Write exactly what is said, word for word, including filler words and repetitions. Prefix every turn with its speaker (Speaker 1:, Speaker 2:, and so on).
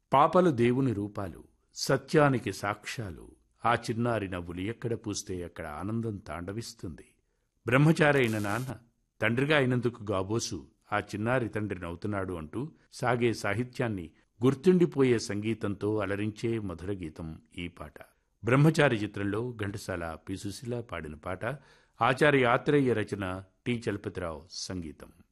Speaker 1: పాపలు దేవుని రూపాలు, సత్యానికి సాక్ష్యాలు. ఆ చిన్నారి నవ్వులు ఎక్కడ పూస్తే అక్కడ ఆనందం తాండవిస్తుంది. బ్రహ్మచారి అయిన నాన్న తండ్రిగా అయినందుకు గాబోసు ఆ చిన్నారి తండ్రి నవ్వుతున్నాడు అంటూ సాగే సాహిత్యాన్ని గుర్తుండిపోయే సంగీతంతో అలరించే మధుర గీతం ఈ పాట. బ్రహ్మచారి చిత్రంలో ఘంటసాల పి. సుశీల పాడిన పాట. ఆచార్య ఆత్రేయ రచన, టి. చలపతిరావు సంగీతం.